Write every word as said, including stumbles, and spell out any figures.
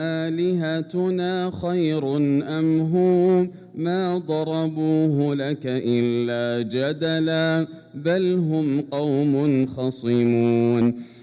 آلهتنا خير أم هو ما ضربوه لك إلا جدلا بل هم قوم خصمون